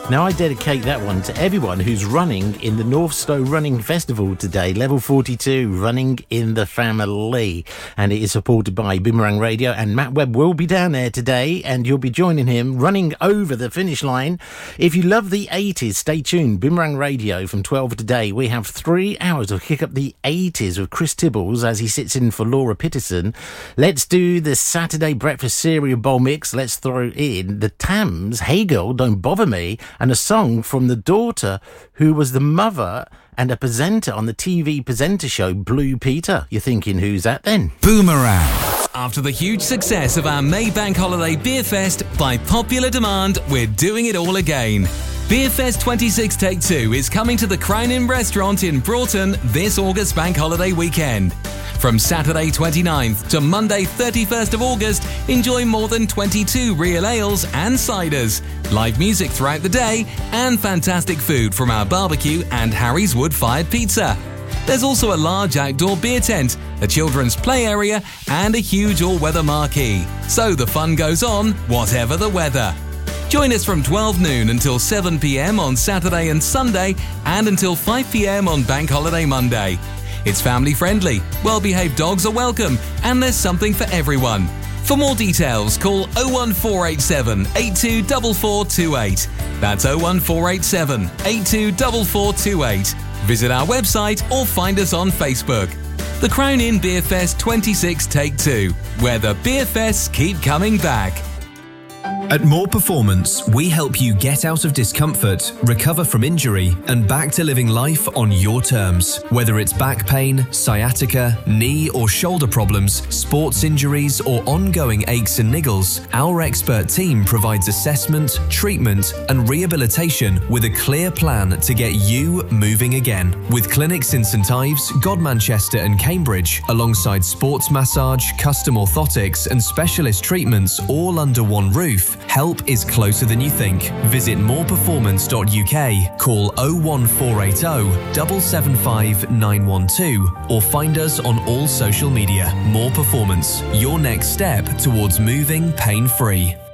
Now, I dedicate that one to everyone who's running in the Northstowe Running Festival today, level 42, Running in the Family. And it is supported by Boomerang Radio, and Matt Webb will be down there today, and you'll be joining him running over the finish line. If you love the 80s, stay tuned. Boomerang Radio from 12 today. We have 3 hours of Kick Up the 80s with Chris Tibbles as he sits in for Laura Pitterson. Let's do the Saturday breakfast cereal bowl mix. Let's throw in the Tams, Hey Girl, Don't Bother Me, and a song from the daughter who was the mother and a presenter on the TV presenter show Blue Peter. You're thinking, who's that then? Boomerang. After the huge success of our May Bank Holiday Beer Fest, by popular demand, we're doing it all again. Beerfest 26 Take 2 is coming to the Crown Inn restaurant in Broughton this August Bank Holiday weekend. From Saturday 29th to Monday 31st of August, enjoy more than 22 real ales and ciders, live music throughout the day, and fantastic food from our barbecue and Harry's wood-fired pizza. There's also a large outdoor beer tent, a children's play area, and a huge all-weather marquee. So the fun goes on, whatever the weather. Join us from 12 noon until 7 p.m. on Saturday and Sunday, and until 5 p.m. on Bank Holiday Monday. It's family friendly, well-behaved dogs are welcome, and there's something for everyone. For more details, call 01487 824428. That's 01487 824428. Visit our website or find us on Facebook. The Crown Inn Beer Fest 26 Take 2, where the beer fests keep coming back. At More Performance, we help you get out of discomfort, recover from injury, and back to living life on your terms. Whether it's back pain, sciatica, knee or shoulder problems, sports injuries, or ongoing aches and niggles, our expert team provides assessment, treatment, and rehabilitation with a clear plan to get you moving again. With clinics in St Ives, Godmanchester, and Cambridge, alongside sports massage, custom orthotics, and specialist treatments all under one roof, help is closer than you think. Visit moreperformance.uk, call 01480 775 912, or find us on all social media. More Performance, your next step towards moving pain-free.